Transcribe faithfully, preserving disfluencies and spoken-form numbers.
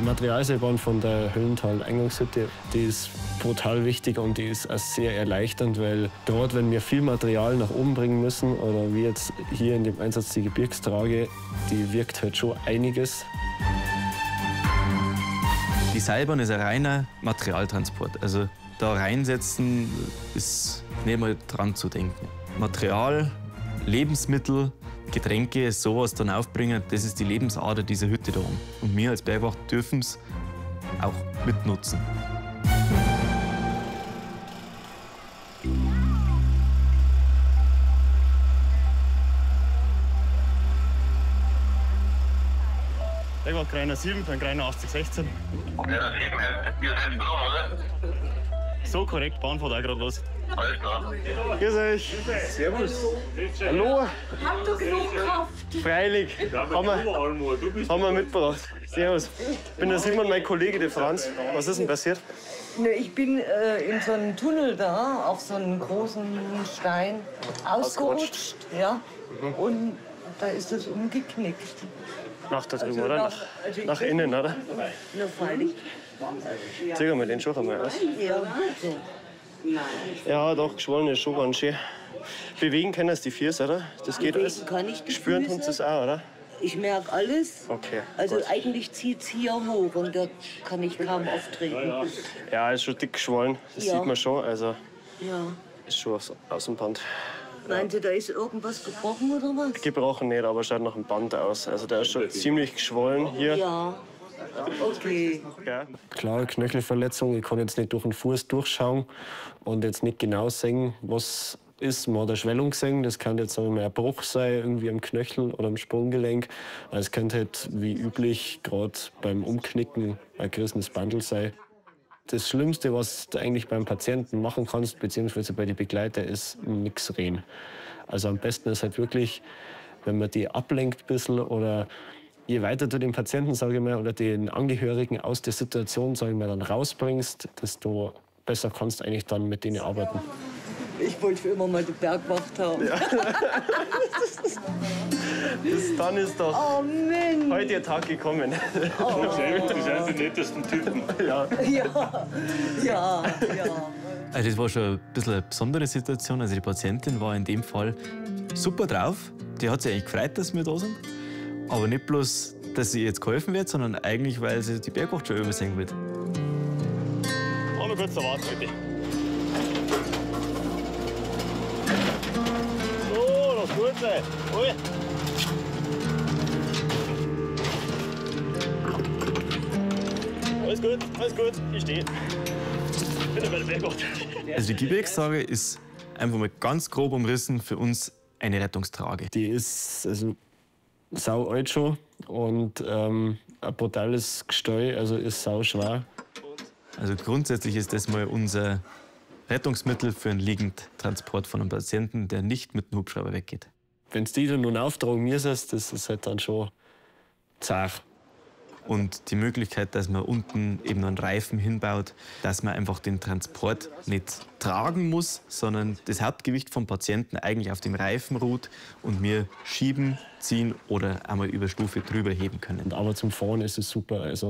Die Materialseilbahn von der Höllental-Eingangshütte, die ist brutal wichtig und die ist auch sehr erleichternd, weil dort, wenn wir viel Material nach oben bringen müssen, oder wie jetzt hier in dem Einsatz die Gebirgstrage, die wirkt halt schon einiges. Die Seilbahn ist ein reiner Materialtransport. Also da reinsetzen ist nicht mal dran zu denken. Material, Lebensmittel, Getränke, sowas dann aufbringen, das ist die Lebensader dieser Hütte da oben. Und wir als Bergwacht dürfen es auch mitnutzen. Bergwacht Greiner sieben für den Greiner achtzig sechzehn. So korrekt, Bahn fährt auch gerade los. Alles klar. Grüß euch. Servus. Hallo. Habt ihr genug Kraft? Freilich. Haben wir, haben wir mitgebracht. Servus. Ich bin der Simon, mein Kollege, der Franz. Was ist denn passiert? Ne, ich bin äh, in so einem Tunnel da, auf so einem großen Stein ausgerutscht. Ja. Mhm. Und da ist es umgeknickt. Nach da drüben, Also oder? nach- Nach, also ich nach bin- innen, oder? Na, freilich. Zeig mal den Schuh einmal aus. Ja. Ja, doch, geschwollen ist schon ganz schön. Bewegen können es die Füße, oder? Das geht Bewegen alles. kann ich die Spüren Füße. tut es auch, oder? Ich merke alles. Okay. Also gut. eigentlich zieht es hier hoch und da kann ich kaum auftreten. Ja, ist schon dick geschwollen. Das Ja. sieht man schon. Also Ja. ist schon aus, aus dem Band. Meinen Sie, da ist irgendwas gebrochen oder was? Gebrochen nicht, aber schaut nach dem Band aus. Also der ist schon ziemlich geschwollen hier. Ja. Okay. Ja. Klare Knöchelverletzung, ich kann jetzt nicht durch den Fuß durchschauen und jetzt nicht genau sehen, was ist. Man hat eine Schwellung gesehen, das kann jetzt sagen wir mal, ein Bruch sein, irgendwie am Knöchel oder am Sprunggelenk. Es könnte halt wie üblich gerade beim Umknicken ein gerissenes Bandel sein. Das Schlimmste, was du eigentlich beim Patienten machen kannst, beziehungsweise bei den Begleitern, ist nichts reden. Also am besten ist halt wirklich, wenn man die ablenkt ein bisschen oder je weiter du den Patienten, sage ich mal, oder den Angehörigen aus der Situation, sage ich mal, dann rausbringst, desto besser kannst du eigentlich dann mit denen arbeiten. Ich wollte für immer mal die Bergwacht haben. Ja. Das, dann ist doch Oh Mensch. heute der Tag gekommen. Oh. Das sind die nettesten Typen. Ja. Ja, ja, ja. Also das war schon ein bisschen eine besondere Situation. Also die Patientin war in dem Fall super drauf. Die hat sich eigentlich gefreut, dass wir da sind. Aber nicht bloß, dass sie jetzt geholfen wird, sondern eigentlich, weil sie die Bergwacht schon übersehen will. Einmal kurz da warten, bitte. So, das gut sein. Ui. Alles gut, alles gut, ich stehe. Bitte bei der Bergwacht. Also die Gebirgstrage ist einfach mal ganz grob umrissen für uns eine Rettungstrage. Die ist also sau alt schon und ähm, ein brutales Gestell, also ist sau schwer. Also grundsätzlich ist das mal unser Rettungsmittel für einen Liegendtransport von einem Patienten, der nicht mit dem Hubschrauber weggeht. Wenn du die dann nun auftragen müsstest, das ist halt dann schon zart. Und die Möglichkeit, dass man unten eben einen Reifen hinbaut, dass man einfach den Transport nicht tragen muss, sondern das Hauptgewicht vom Patienten eigentlich auf dem Reifen ruht und wir schieben, ziehen oder einmal über Stufe drüber heben können. Aber zum Fahren ist es super. Also